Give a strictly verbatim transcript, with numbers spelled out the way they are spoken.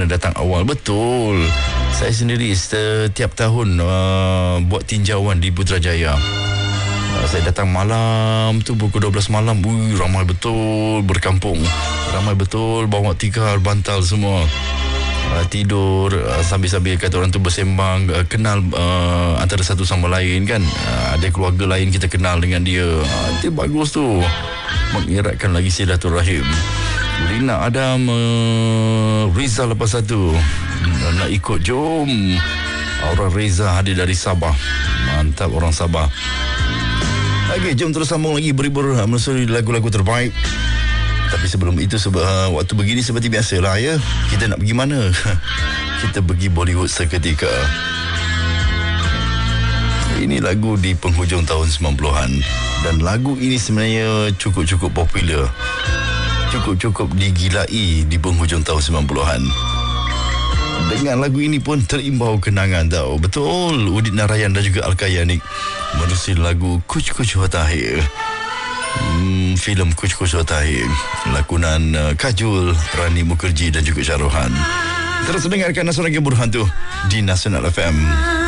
kena datang awal. Betul. Saya sendiri setiap tahun uh, buat tinjauan di Putrajaya. Uh, saya datang malam tu pukul dua belas malam. Ui, ramai betul berkampung. Ramai betul bawa tikar, bantal semua. Uh, tidur uh, sambil-sambil kata orang tu bersembang, uh, kenal uh, antara satu sama lain kan. Uh, ada keluarga lain kita kenal dengan dia. Uh, itu bagus tu. Mengeratkan lagi silaturahim. Lina Adam, uh, Rizal lepas satu. Uh, nak ikut, jom. Orang Reza hadir dari Sabah. Mantap orang Sabah. Okey, jom terus sambung lagi beribur menyusuri lagu-lagu terbaik. Tapi sebelum itu, sebab uh, waktu begini seperti biasalah ya. Kita nak pergi mana? Kita pergi Bollywood seketika. Ini lagu di penghujung tahun sembilan puluhan. Dan lagu ini sebenarnya cukup-cukup popular. Cukup-cukup digilai di penghujung tahun sembilan puluhan. Dengan lagu ini pun terimbau kenangan tau. Betul, Udit Narayan dan juga Alka Yanik menyusun lagu Kuch Kuch Hota Hai. Hmm, filem Kuch Kuch Hota Hai, lakonan uh, Kajol, Rani Mukherjee dan juga Shah Rukh Khan. Terus dengarkan Nasional Burhan tu di Nasional F M.